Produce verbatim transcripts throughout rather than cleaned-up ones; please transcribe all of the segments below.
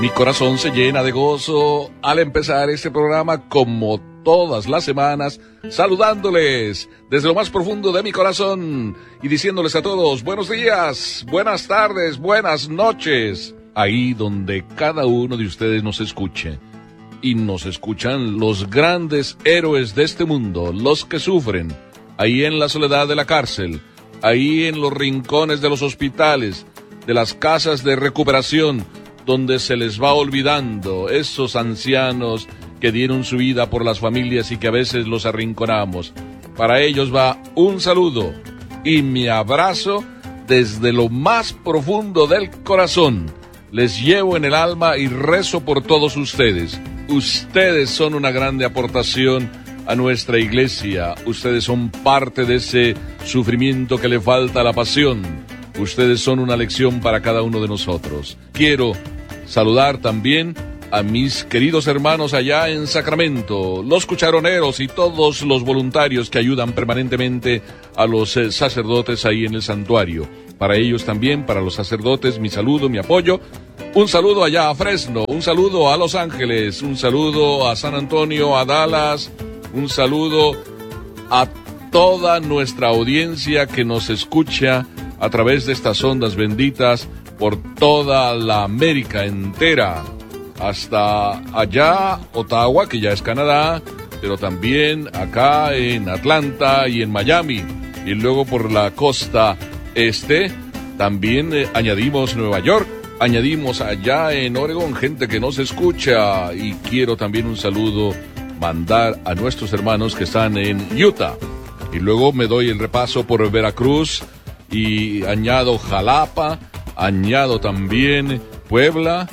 Mi corazón se llena de gozo al empezar este programa como todas las semanas, saludándoles desde lo más profundo de mi corazón y diciéndoles a todos buenos días, buenas tardes, buenas noches, ahí donde cada uno de ustedes nos escuche. Y nos escuchan los grandes héroes de este mundo, los que sufren, ahí en la soledad de la cárcel, ahí en los rincones de los hospitales, de las casas de recuperación, donde se les va olvidando esos ancianos que dieron su vida por las familias y que a veces los arrinconamos. Para ellos va un saludo y mi abrazo desde lo más profundo del corazón. Les llevo en el alma y rezo por todos ustedes. Ustedes son una grande aportación a nuestra iglesia. Ustedes son parte de ese sufrimiento que le falta a la pasión. Ustedes son una lección para cada uno de nosotros. Quiero saludar también a mis queridos hermanos allá en Sacramento, los cucharoneros y todos los voluntarios que ayudan permanentemente a los eh, sacerdotes ahí en el santuario. Para ellos también, para los sacerdotes, mi saludo, mi apoyo. Un saludo allá a Fresno, un saludo a Los Ángeles, un saludo a San Antonio, a Dallas, un saludo a toda nuestra audiencia que nos escucha a través de estas ondas benditas por toda la América entera, hasta allá, Ottawa, que ya es Canadá, pero también acá en Atlanta y en Miami, y luego por la costa este, también eh, añadimos Nueva York, añadimos allá en Oregón gente que nos escucha, y quiero también un saludo mandar a nuestros hermanos que están en Utah, y luego me doy el repaso por Veracruz, y añado Jalapa, añado también Puebla,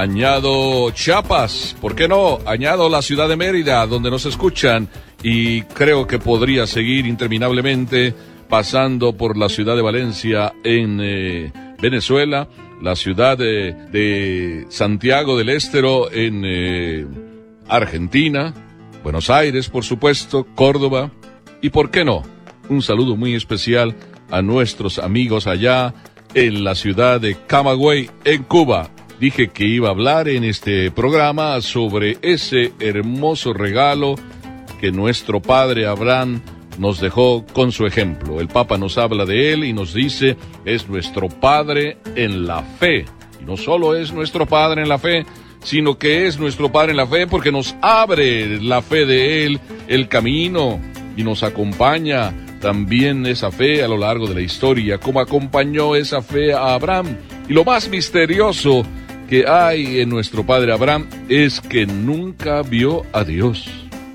añado Chiapas, ¿por qué no? Añado la ciudad de Mérida, donde nos escuchan, y creo que podría seguir interminablemente pasando por la ciudad de Valencia en eh, Venezuela, la ciudad de, de Santiago del Estero en eh, Argentina, Buenos Aires, por supuesto, Córdoba, y ¿por qué no? Un saludo muy especial a nuestros amigos allá en la ciudad de Camagüey, en Cuba. Dije que iba a hablar en este programa sobre ese hermoso regalo que nuestro padre Abraham nos dejó con su ejemplo. El Papa nos habla de él y nos dice, es nuestro padre en la fe. Y no solo es nuestro padre en la fe, sino que es nuestro padre en la fe porque nos abre la fe de él, el camino, y nos acompaña también esa fe a lo largo de la historia, como acompañó esa fe a Abraham. Y lo más misterioso que hay en nuestro padre Abraham es que nunca vio a Dios.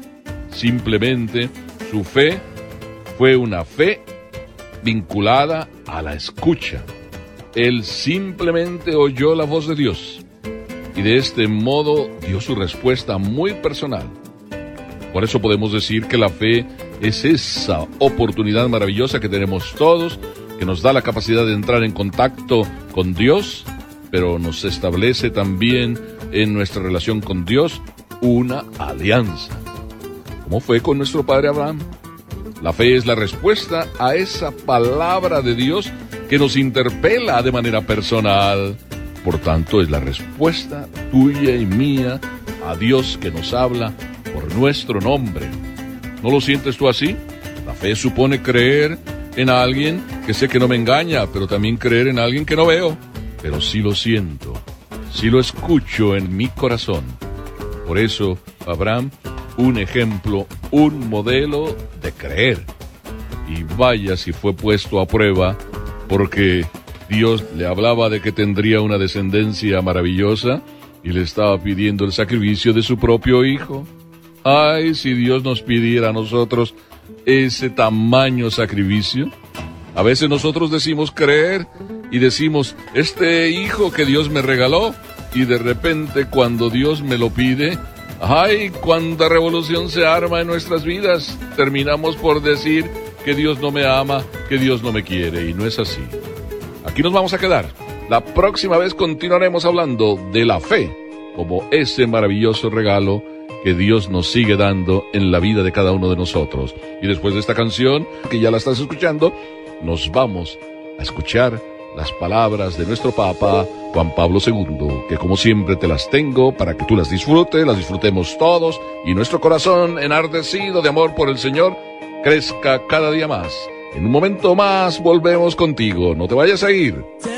Simplemente su fe fue una fe vinculada a la escucha. Él simplemente oyó la voz de Dios y de este modo dio su respuesta muy personal. Por eso podemos decir que la fe es esa oportunidad maravillosa que tenemos todos, que nos da la capacidad de entrar en contacto con Dios, pero nos establece también en nuestra relación con Dios una alianza. ¿Cómo fue con nuestro padre Abraham? La fe es la respuesta a esa palabra de Dios que nos interpela de manera personal. Por tanto, es la respuesta tuya y mía a Dios que nos habla por nuestro nombre. ¿No lo sientes tú así? La fe supone creer en alguien que sé que no me engaña, pero también creer en alguien que no veo, pero sí lo siento, sí lo escucho en mi corazón. Por eso, Abraham, un ejemplo, un modelo de creer. Y vaya si fue puesto a prueba, porque Dios le hablaba de que tendría una descendencia maravillosa y le estaba pidiendo el sacrificio de su propio hijo. Ay, si Dios nos pidiera a nosotros ese tamaño sacrificio. A veces nosotros decimos creer y decimos, este hijo que Dios me regaló, y de repente cuando Dios me lo pide, ay, cuánta revolución se arma en nuestras vidas. Terminamos por decir que Dios no me ama, que Dios no me quiere, y no es así. Aquí nos vamos a quedar. La próxima vez continuaremos hablando de la fe como ese maravilloso regalo que Dios nos sigue dando en la vida de cada uno de nosotros. Y después de esta canción, que ya la estás escuchando, nos vamos a escuchar las palabras de nuestro Papa Juan Pablo segundo, que como siempre te las tengo para que tú las disfrutes, las disfrutemos todos y nuestro corazón enardecido de amor por el Señor crezca cada día más. En un momento más volvemos contigo, no te vayas a ir.